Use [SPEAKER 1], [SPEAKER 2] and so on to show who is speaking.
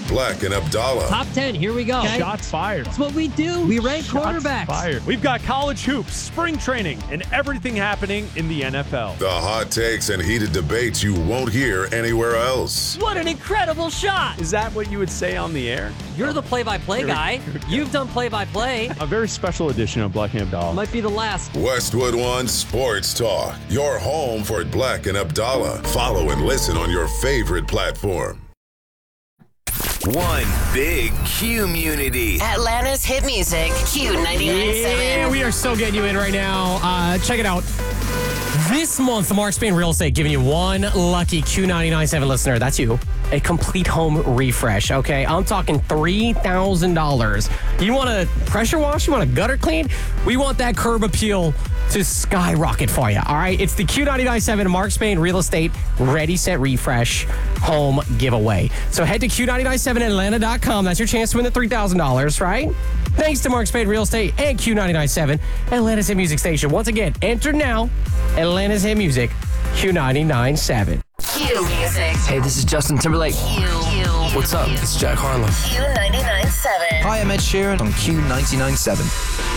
[SPEAKER 1] Black and Abdallah.
[SPEAKER 2] Top 10, here we go.
[SPEAKER 3] Okay. Shots fired.
[SPEAKER 2] That's what we do. We rank quarterbacks.
[SPEAKER 3] Fired. We've got college hoops, spring training, and everything happening in the NFL.
[SPEAKER 1] The hot takes and heated debates you won't hear anywhere else.
[SPEAKER 2] What an incredible shot.
[SPEAKER 3] Is that what you would say on the air?
[SPEAKER 2] You're the play-by-play guy. You've done play-by-play.
[SPEAKER 3] A very special edition of Black and Abdallah.
[SPEAKER 2] Might be the last.
[SPEAKER 1] Westwood One Sports Talk. Your home for Black and Abdallah. Follow and listen on your favorite platform.
[SPEAKER 4] One big community.
[SPEAKER 5] Atlanta's hit music, Q99.7.
[SPEAKER 6] Yeah, we are so getting you in right now. Check it out. This month, the Mark Spain Real Estate giving you one lucky Q99.7 listener. That's you. A complete home refresh, okay? I'm talking $3,000. You want a pressure wash? You want a gutter clean? We want that curb appeal to skyrocket for you, all right? It's the Q99.7 Mark Spain Real Estate Ready, Set, Refresh home giveaway. So head to Q997Atlanta.com. That's your chance to win the $3,000, right? Thanks to Mark Spain Real Estate and Q99.7, Atlanta's Hit Music Station. Once again, enter now, Atlanta's Hit Music, Q99.7.
[SPEAKER 5] Q music.
[SPEAKER 7] Hey, this is Justin Timberlake.
[SPEAKER 5] Q.
[SPEAKER 7] What's up? It's Jack Harlow.
[SPEAKER 5] Q99.7.
[SPEAKER 7] Hi, I'm Ed Sheeran on Q99.7.